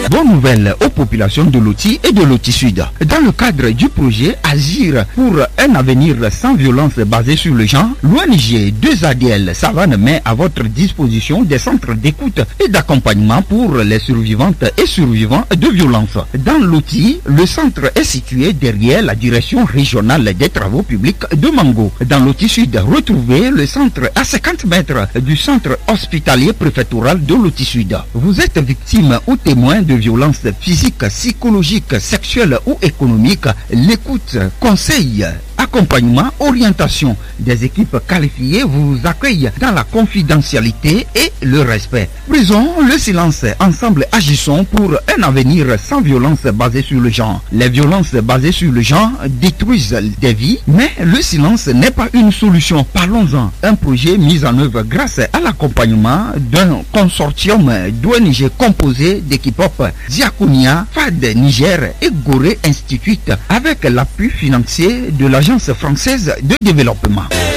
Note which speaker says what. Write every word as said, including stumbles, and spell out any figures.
Speaker 1: Bonne nouvelle aux populations de Loti et de Loti Sud. Dans le cadre du projet Agir pour un avenir sans violence basé sur le genre, l'O N G deux A D L Savane met à votre disposition des centres d'écoute et d'accompagnement pour les survivantes et survivants de violences. Dans Loti, le centre est situé derrière la direction régionale des travaux publics de Mango. Dans Loti Sud, retrouvez le centre à cinquante mètres du centre hospitalier préfectoral de Loti Sud. Vous êtes victime ou témoin de violences physiques, psychologiques, sexuelles ou économiques. L'écoute, conseil, accompagnement, orientation des équipes qualifiées vous accueillent dans la confidentialité et le respect. Brisons le silence. Ensemble, agissons pour un avenir sans violence basée sur le genre. Les violences basées sur le genre détruisent des vies, mais le silence n'est pas une solution. Parlons-en. Un projet mis en œuvre grâce à l'accompagnement d'un consortium d'O N G composé d'équipes Diaconia, F A D Niger et Gorée Institute avec l'appui financier de l'Agence française de développement.